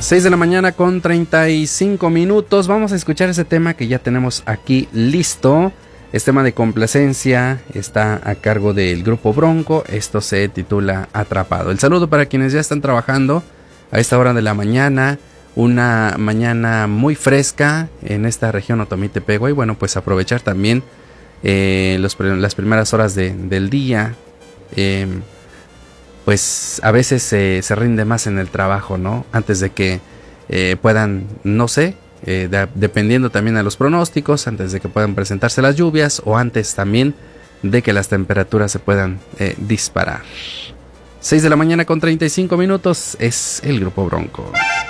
6 de la mañana con 35 minutos. Vamos a escuchar ese tema que ya tenemos aquí listo. Es tema de complacencia, está a cargo del Grupo Bronco. Esto se titula Atrapado. El saludo para quienes ya están trabajando a esta hora de la mañana. Una mañana muy fresca en esta región Otomí-Tepehua. Y bueno, pues aprovechar también las primeras horas del día. Pues a veces se rinde más en el trabajo, ¿no? Antes de que puedan, no sé, dependiendo también de los pronósticos, antes de que puedan presentarse las lluvias o antes también de que las temperaturas se puedan disparar. 6 de la mañana con 35 minutos es el Grupo Bronco.